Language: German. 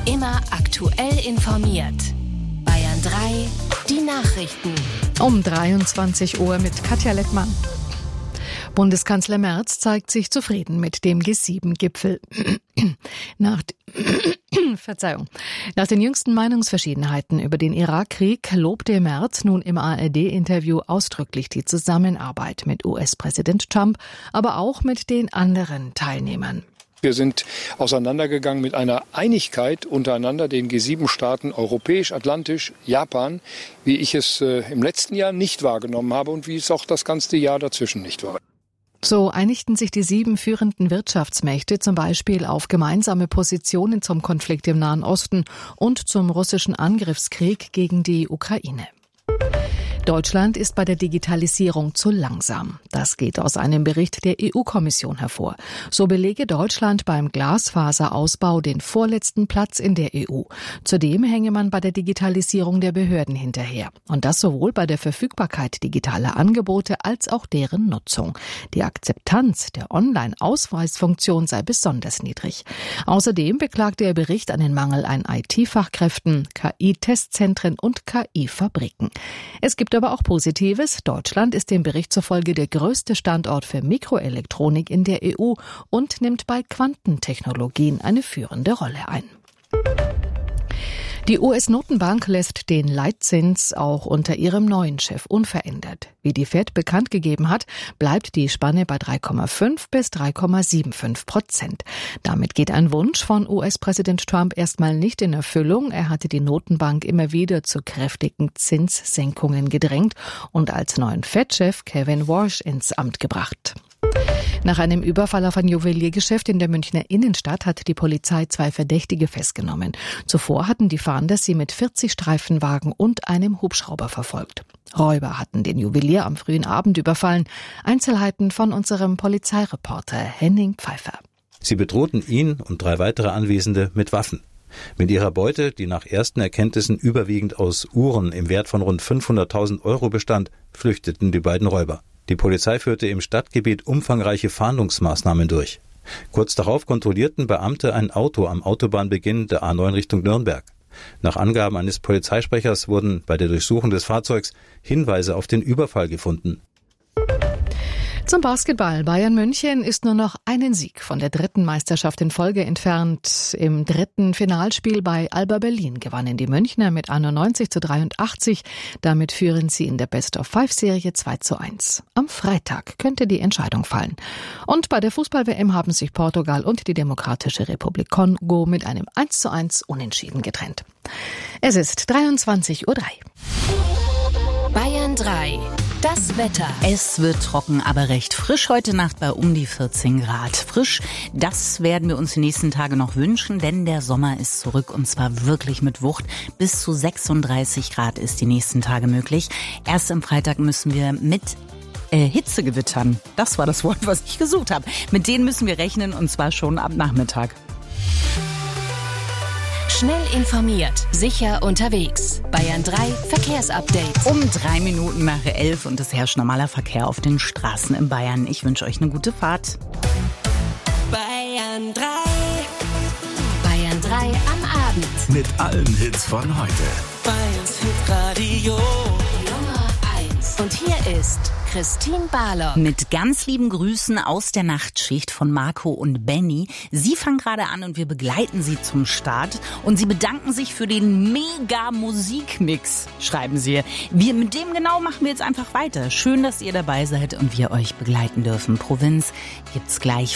Immer aktuell informiert. Bayern 3, die Nachrichten. Um 23 Uhr mit Katja Lettmann. Bundeskanzler Merz zeigt sich zufrieden mit dem G7-Gipfel. Nach den jüngsten Meinungsverschiedenheiten über den Irakkrieg lobte Merz nun im ARD-Interview ausdrücklich die Zusammenarbeit mit US-Präsident Trump, aber auch mit den anderen Teilnehmern. Wir sind auseinandergegangen mit einer Einigkeit untereinander, den G7-Staaten, europäisch, atlantisch, Japan, wie ich es im letzten Jahr nicht wahrgenommen habe und wie es auch das ganze Jahr dazwischen nicht war. So einigten sich die 7 führenden Wirtschaftsmächte zum Beispiel auf gemeinsame Positionen zum Konflikt im Nahen Osten und zum russischen Angriffskrieg gegen die Ukraine. Deutschland ist bei der Digitalisierung zu langsam. Das geht aus einem Bericht der EU-Kommission hervor. So belege Deutschland beim Glasfaserausbau den vorletzten Platz in der EU. Zudem hänge man bei der Digitalisierung der Behörden hinterher. Und das sowohl bei der Verfügbarkeit digitaler Angebote als auch deren Nutzung. Die Akzeptanz der Online-Ausweisfunktion sei besonders niedrig. Außerdem beklagte der Bericht einen Mangel an IT-Fachkräften, KI-Testzentren und KI-Fabriken. Es gibt aber auch Positives. Deutschland ist dem Bericht zufolge der größte Standort für Mikroelektronik in der EU und nimmt bei Quantentechnologien eine führende Rolle ein. Die US-Notenbank lässt den Leitzins auch unter ihrem neuen Chef unverändert. Wie die Fed bekannt gegeben hat, bleibt die Spanne bei 3,5 bis 3,75%. Damit geht ein Wunsch von US-Präsident Trump erstmal nicht in Erfüllung. Er hatte die Notenbank immer wieder zu kräftigen Zinssenkungen gedrängt und als neuen Fed-Chef Kevin Warsh ins Amt gebracht. Nach einem Überfall auf ein Juweliergeschäft in der Münchner Innenstadt hat die Polizei 2 Verdächtige festgenommen. Zuvor hatten die Fahnder sie mit 40 Streifenwagen und einem Hubschrauber verfolgt. Räuber hatten den Juwelier am frühen Abend überfallen. Einzelheiten von unserem Polizeireporter Henning Pfeiffer. Sie bedrohten ihn und 3 weitere Anwesende mit Waffen. Mit ihrer Beute, die nach ersten Erkenntnissen überwiegend aus Uhren im Wert von rund 500.000 Euro bestand, flüchteten die beiden Räuber. Die Polizei führte im Stadtgebiet umfangreiche Fahndungsmaßnahmen durch. Kurz darauf kontrollierten Beamte ein Auto am Autobahnbeginn der A9 Richtung Nürnberg. Nach Angaben eines Polizeisprechers wurden bei der Durchsuchung des Fahrzeugs Hinweise auf den Überfall gefunden. Zum Basketball. Bayern München ist nur noch einen Sieg von der 3. Meisterschaft in Folge entfernt. Im 3. Finalspiel bei Alba Berlin gewannen die Münchner mit 91:83. Damit führen sie in der Best-of-5-Serie 2:1. Am Freitag könnte die Entscheidung fallen. Und bei der Fußball-WM haben sich Portugal und die Demokratische Republik Kongo mit einem 1:1 Unentschieden getrennt. Es ist 23:03 Uhr. Bayern 3. Das Wetter. Es wird trocken, aber recht frisch heute Nacht bei um die 14 Grad. Frisch, das werden wir uns die nächsten Tage noch wünschen, denn der Sommer ist zurück und zwar wirklich mit Wucht. Bis zu 36 Grad ist die nächsten Tage möglich. Erst am Freitag müssen wir mit Hitzegewittern, das war das Wort, was ich gesucht habe. Mit denen müssen wir rechnen und zwar schon ab Nachmittag. Schnell informiert, sicher unterwegs. Bayern 3 Verkehrsupdate. Um 3 Minuten nach 11 und es herrscht normaler Verkehr auf den Straßen in Bayern. Ich wünsche euch eine gute Fahrt. Bayern 3. Bayern 3 am Abend. Mit allen Hits von heute. Bayerns Hitradio. Nummer 1. Und hier ist Christine Barlock. Mit ganz lieben Grüßen aus der Nachtschicht von Marco und Benny. Sie fangen gerade an und wir begleiten sie zum Start. Und sie bedanken sich für den Mega-Musikmix, schreiben sie. Mit dem genau machen wir jetzt einfach weiter. Schön, dass ihr dabei seid und wir euch begleiten dürfen. Provinz gibt's gleich.